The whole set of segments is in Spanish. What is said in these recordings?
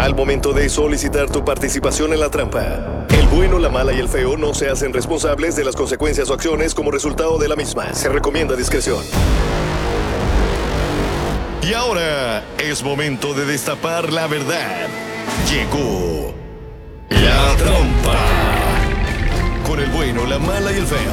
al momento de solicitar tu participación en la trampa. El bueno, la mala y el feo no se hacen responsables de las consecuencias o acciones como resultado de la misma. Se recomienda discreción. Y ahora es momento de destapar la verdad. Llegó la trampa. Con el bueno, la mala y el feo.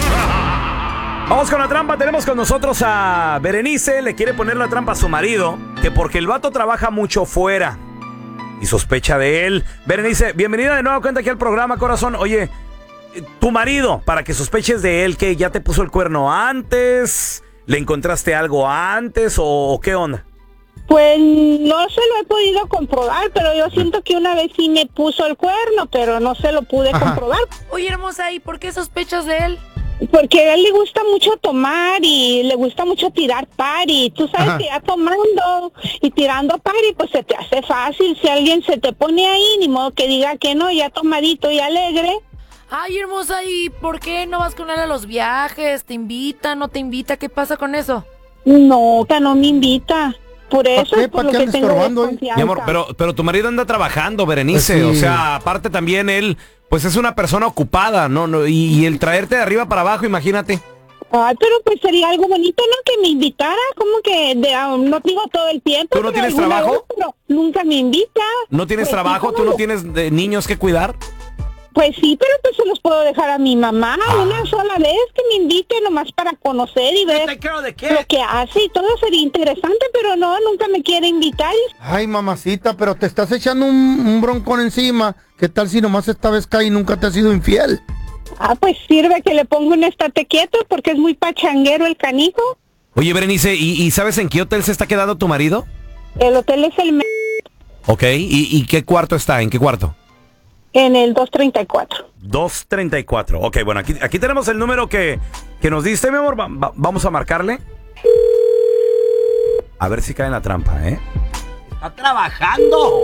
Vamos con la trampa. Tenemos con nosotros a Berenice. Le quiere poner la trampa a su marido, que porque el vato trabaja mucho fuera y sospecha de él. Berenice, bienvenida de nuevo cuenta aquí al programa, corazón. Oye, tu marido, para que sospeches de él, ¿que ya te puso el cuerno antes? ¿Le encontraste algo antes o qué onda? Pues no se lo he podido comprobar, pero yo siento que una vez sí me puso el cuerno, pero no se lo pude comprobar. Oye, hermosa, ¿y por qué sospechas de él? Porque a él le gusta mucho tomar y le gusta mucho tirar party. Tú sabes que ya tomando y tirando party, pues se te hace fácil. Si alguien se te pone ahí, ni modo que diga que no, ya tomadito y alegre. Ay, hermosa, ¿y por qué no vas con él a los viajes? ¿Te invita, no te invita? ¿Qué pasa con eso? No, que no me invita. Por eso es por lo que tengo desconfianza. Mi amor, pero tu marido anda trabajando, Berenice. Pues sí. O sea, aparte también él, pues es una persona ocupada, ¿no? Y el traerte de arriba para abajo, imagínate. Ay, pero pues sería algo bonito, ¿no? Que me invitara, como que no digo todo el tiempo. ¿Tú no tienes trabajo? Vez, pero nunca me invita. ¿No tienes trabajo? ¿Tú no tienes niños que cuidar? Pues sí, pero pues se los puedo dejar a mi mamá una sola vez, que me invite nomás para conocer y ver lo que hace y todo sería interesante, pero no, nunca me quiere invitar. Ay, mamacita, pero te estás echando un broncón encima. ¿Qué tal si nomás esta vez cae y nunca te has sido infiel? Ah, pues sirve que le pongo un estate quieto porque es muy pachanguero el canijo. Oye, Berenice, ¿y sabes en qué hotel se está quedando tu marido? El hotel es el... Ok, ¿y qué cuarto está? ¿En qué cuarto? En el 234. 234. Ok, bueno, aquí tenemos el número que nos diste, mi amor. Vamos a marcarle. A ver si cae en la trampa, ¿eh? ¡Está trabajando!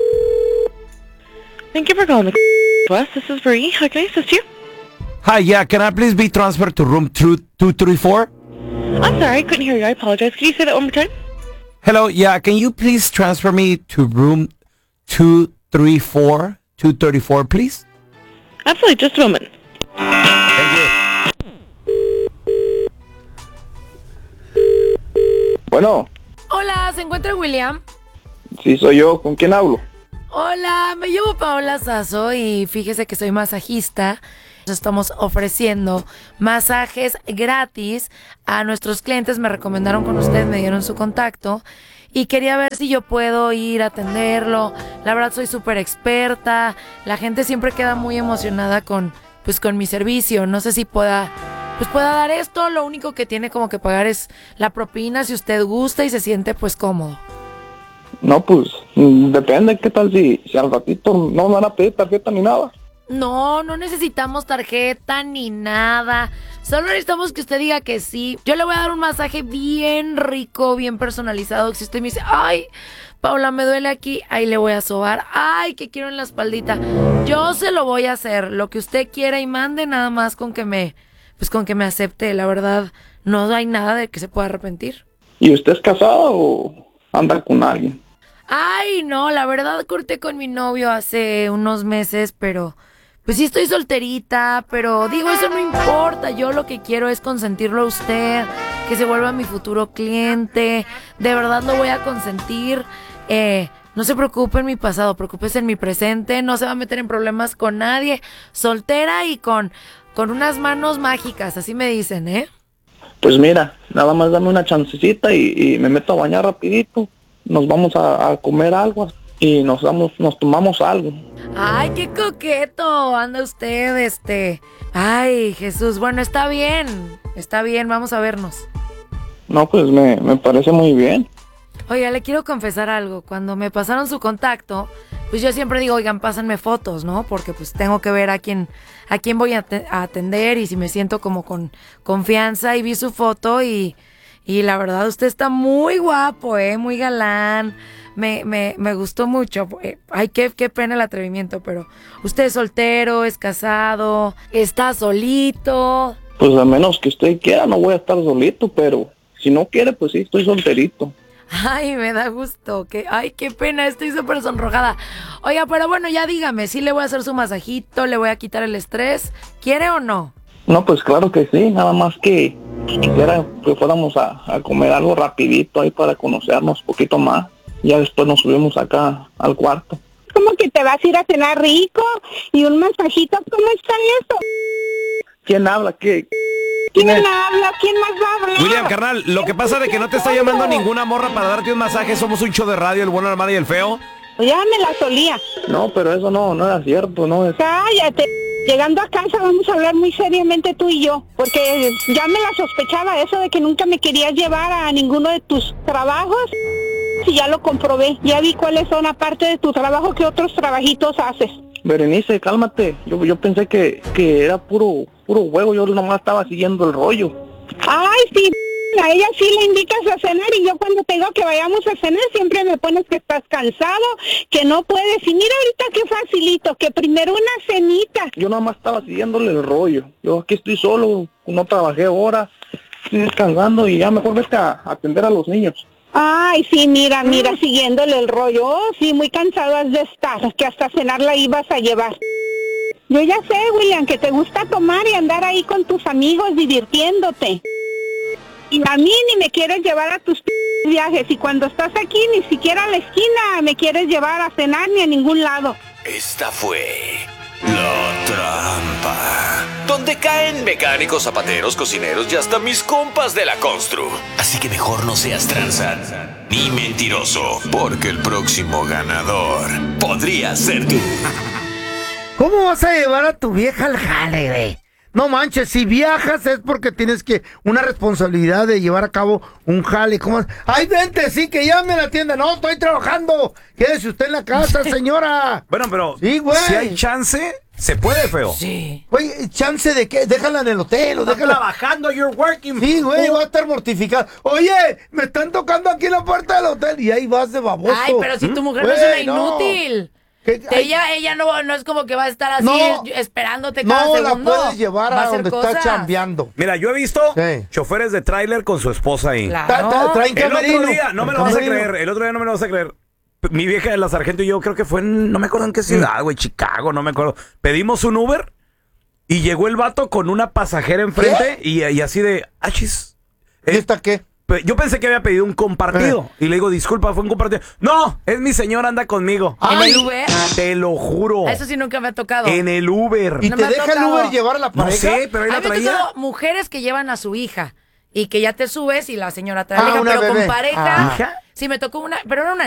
Thank you for calling the This is Marie. How can I assist you? Hi, yeah, can I please be transferred to room 234? I'm sorry, I couldn't hear you. I apologize. Could you say that one more time? Hello, yeah, can you please transfer me to room 234? 234, please. Absolutely, just a moment. Thank you. Bueno. Hola, ¿se encuentra William? Sí, soy yo. ¿Con quién hablo? Hola, me llamo Paola Sasso y fíjese que soy masajista. Estamos ofreciendo masajes gratis a nuestros clientes. Me recomendaron con usted, me dieron su contacto y quería ver si yo puedo ir a atenderlo. La verdad soy súper experta. La gente siempre queda muy emocionada con mi servicio. No sé si pueda dar esto. Lo único que tiene como que pagar es la propina si usted gusta y se siente pues cómodo. No, pues depende. ¿Qué tal si al ratito no me van a pedir tarjeta ni nada? No necesitamos tarjeta ni nada. Solo necesitamos que usted diga que sí. Yo le voy a dar un masaje bien rico, bien personalizado. Si usted me dice, ay, Paula, me duele aquí, ahí le voy a sobar. Ay, que quiero en la espaldita. Yo se lo voy a hacer. Lo que usted quiera y mande, nada más con que me acepte. La verdad, no hay nada de que se pueda arrepentir. ¿Y usted es casada o anda con alguien? Ay, no, la verdad corté con mi novio hace unos meses, pero... Pues sí estoy solterita, pero digo, eso no importa. Yo lo que quiero es consentirlo a usted, que se vuelva mi futuro cliente. De verdad lo voy a consentir. No se preocupe en mi pasado, preocúpese en mi presente. No se va a meter en problemas con nadie. Soltera y con unas manos mágicas, así me dicen, ¿eh? Pues mira, nada más dame una chancecita y me meto a bañar rapidito. Nos vamos a comer algo y nos tomamos algo. Ay, qué coqueto anda usted, Ay, Jesús, bueno, está bien, vamos a vernos. No, pues me parece muy bien. Oiga, le quiero confesar algo. Cuando me pasaron su contacto, pues yo siempre digo, oigan, pásenme fotos, ¿no? Porque pues tengo que ver a quién voy a atender y si me siento como con confianza. Y vi su foto y la verdad usted está muy guapo, muy galán. Me gustó mucho. Ay, qué pena el atrevimiento, pero usted es soltero, es casado, está solito. Pues a menos que usted quiera, no voy a estar solito, pero si no quiere, pues sí, estoy solterito. Ay, me da gusto. Ay, qué pena, estoy súper sonrojada. Oiga, pero bueno, ya dígame, sí le voy a hacer su masajito, le voy a quitar el estrés. ¿Quiere o no? No, pues claro que sí, nada más que quisiera que fuéramos a comer algo rapidito ahí para conocernos un poquito más. Ya después nos subimos acá al cuarto. ¿Cómo que te vas a ir a cenar rico? ¿Y un masajito? ¿Cómo está eso? ¿Quién habla? ¿Quién habla? ¿Quién más va a hablar? William, carnal, lo que pasa de que no te está llamando ninguna morra para darte un masaje. Somos un show de radio, el bueno, el malo y el feo. Ya me la solía. No, pero eso no era cierto, no es... Cállate. Llegando a casa vamos a hablar muy seriamente tú y yo, porque ya me la sospechaba eso de que nunca me querías llevar a ninguno de tus trabajos. Y ya lo comprobé, ya vi cuáles son, aparte de tu trabajo, que otros trabajitos haces. Berenice, cálmate. Yo pensé que era puro juego, yo nomás estaba siguiendo el rollo. Ay, sí, a ella sí le invitas a cenar y yo cuando te digo que vayamos a cenar siempre me pones que estás cansado, que no puedes. Y mira ahorita qué facilito, que primero una cenita. Yo nomás estaba siguiéndole el rollo. Yo aquí estoy solo, no trabajé ahora, estoy descansando y ya mejor vete a atender a los niños. Ay, sí, mira, siguiéndole el rollo. Oh, sí, muy cansado has de estar, que hasta cenar la ibas a llevar. Yo ya sé, William, que te gusta tomar y andar ahí con tus amigos divirtiéndote. Y a mí ni me quieres llevar a tus viajes. Y cuando estás aquí, ni siquiera a la esquina me quieres llevar a cenar ni a ningún lado. Esta fue La Trampa, donde caen mecánicos, zapateros, cocineros y hasta mis compas de la constru. Así que mejor no seas tranza ni mentiroso, porque el próximo ganador podría ser tú. ¿Cómo vas a llevar a tu vieja al jale, güey? No manches, si viajas es porque tienes una responsabilidad de llevar a cabo un jale. ¿Cómo? Ay, vente, sí, que llame a la tienda. No, estoy trabajando. Quédese usted en la casa, señora. Bueno, pero sí, güey. Si hay chance, se puede, feo. Sí. Güey, ¿chance de qué? Déjala en el hotel o déjala... trabajando, you're working. Sí, güey, va a estar mortificada. Oye, me están tocando aquí en la puerta del hotel y ahí vas de baboso. Ay, pero si tu mujer no es una inútil. Ella no es como que va a estar así esperándote cada segundo. No la puedes llevar a donde está chambeando. Mira, yo he visto choferes de tráiler con su esposa ahí. Claro. Traen camerino. El otro día, no me lo vas a creer. Mi vieja de la Sargento y yo, creo que fue no me acuerdo en qué ciudad, güey, Chicago, no me acuerdo. Pedimos un Uber y llegó el vato con una pasajera enfrente y así de, achis. ¿Y esta qué? Yo pensé que había pedido un compartido. Y le digo, disculpa, fue un compartido. No, es mi señora, anda conmigo. ¿En el Uber? Te lo juro. Eso sí nunca me ha tocado. En el Uber. ¿Y te deja el Uber llevar a la pareja? No sé, pero ahí la traía. Mujeres que llevan a su hija y que ya te subes y la señora trae a la hija, una pero bebé. con pareja. Sí, me tocó una, pero era una